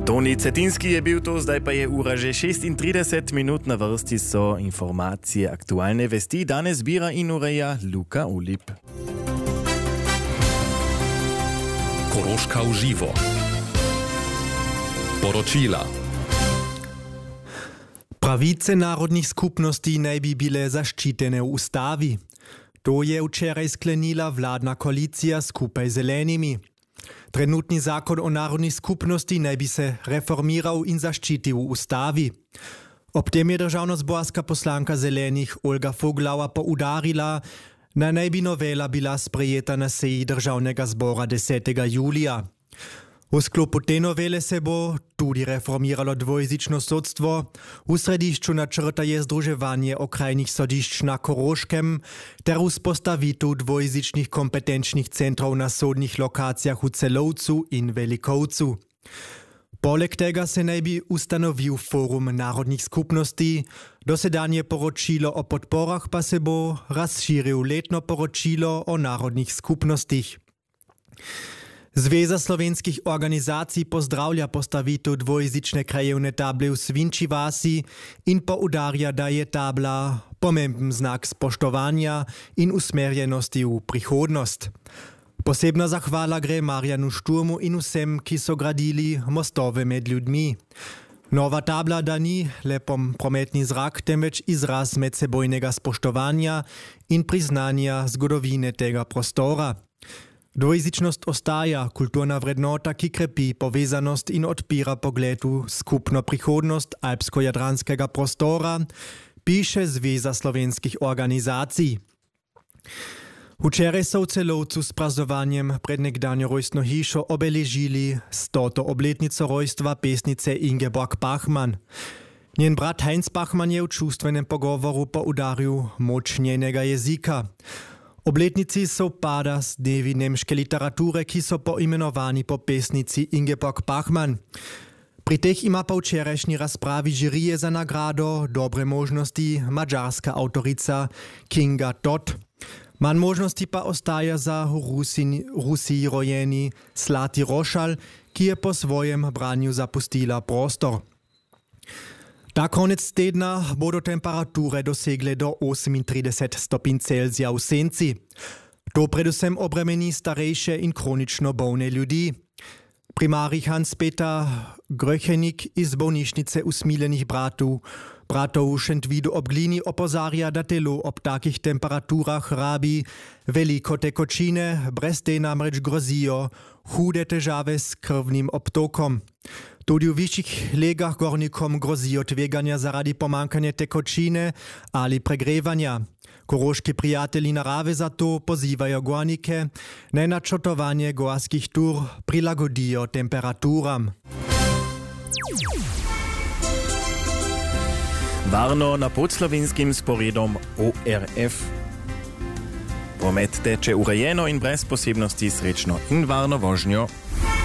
Toni Cetinski je bil to, zdaj pa je ura že 36 minut, na vrsti so informacije aktualne vesti. Danes zbira in ureja Luka Ulip. Koroška v živo. Poročila. Pravice narodnih skupnosti naj bi bile zaščitene v ustavi. To je včeraj sklenila vladna koalicija skupaj z Zelenimi. Trenutni zakon o narodnih skupnosti naj bi se reformiral in zaščitil v ustavi. Ob tem je državnozborska poslanka Zelenih Olga Foglauer poudarila, da naj bi novela bila sprejeta na seji državnega zbora 10. julija. V sklopu te novele se bo tudi reformiralo dvojezično sodstvo. V središču načrta je združevanje okrajnih sodišč na Koroškem ter vzpostavitev dvojezičnih kompetenčnih centrov na sodnih lokacijah v Celovcu in Velikovcu. Poleg tega se naj bi ustanovil Forum narodnih skupnosti. Dosedanje poročilo o podporah pa se bo razširil letno poročilo o narodnih skupnostih. Zveza slovenskih organizacij pozdravlja postavitev dvojezične krajevne table v Svinči vasi in poudarja, da je tabla pomemben znak spoštovanja in usmerjenosti v prihodnost. Posebna zahvala gre Marjanu Šturmu in vsem, ki so gradili mostove med ljudmi. Nova tabla da ni le prometni zrak, temveč izraz medsebojnega spoštovanja in priznanja zgodovine tega prostora. Dvojezičnost ostaja kulturna vrednota, ki krepi povezanost in odpira pogled v skupno prihodnost alpsko-jadranskega prostora, piše Zveza slovenskih organizacij. Včeraj so v Celovcu s praznovanjem pred nekdanjo rojstno hišo obeležili 100. obletnico rojstva pesnice Ingeborg Bachmann. Njen brat Heinz Bachmann je v čustvenem pogovoru poudaril moč njenega jezika. Obletnici sovpada s dnevi nemške literature, ki so poimenovani po pesnici Ingeborg Bachmann. Pri teh ima pa včerajšnji razpravi žirije za nagrado dobre možnosti mađarska avtorica Kinga Todt. Manj možnosti pa ostaja za Rusiji rojeni Slati Rošal, ki je po svojem branju zapustila prostor. Ta konec tedna bodo temperature dosegle do 38 stopinj Celzija v senci. To predvsem obremeni starejše in kronično bolne ljudi. Primarij Hans-Peter Gröchenik iz bolnišnice usmiljenih bratov v Šentvidu ob Glini opozarja, da telo ob takih temperaturah rabi veliko tekočine, brez te namreč grozijo hude težave s krvnim obtokom. Tudi v višjih legah gornikom grozijo tveganja zaradi pomankanja tekočine ali pregrevanja. Koroški prijatelji narave zato pozivajo gornike, naj načrtovanje gorskih tur prilagodijo temperaturam. Varno na podslovenskim sporedom ORF. Promet teče urejeno in brez posebnosti, srečno in varno vožnjo.